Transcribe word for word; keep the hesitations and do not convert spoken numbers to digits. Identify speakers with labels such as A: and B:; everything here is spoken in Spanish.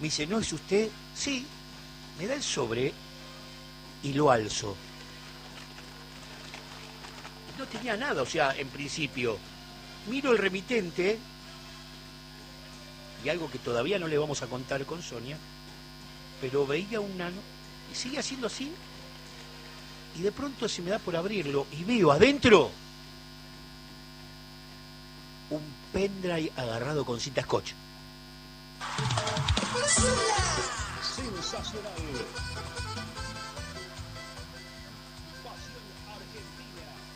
A: Me dice, ¿no es usted? Sí. Me da el sobre y lo alzo. No tenía nada, o sea, en principio. Miro el remitente, y algo que todavía no le vamos a contar con Sonia, pero veía un nano, y sigue haciendo así, y de pronto se me da por abrirlo, y veo adentro un pendrive agarrado con cinta scotch.
B: Sensacional.